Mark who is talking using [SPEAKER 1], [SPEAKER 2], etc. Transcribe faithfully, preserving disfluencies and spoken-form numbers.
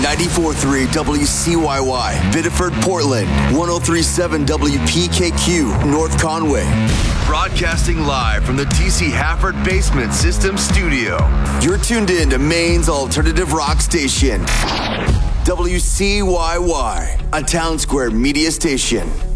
[SPEAKER 1] ninety-four point three W C Y Y, Biddeford, Portland, one oh three point seven W P K Q, North Conway. Broadcasting live from the T C Hafford Basement System Studio. You're tuned in to Maine's alternative rock station, W C Y Y, a Town Square media station.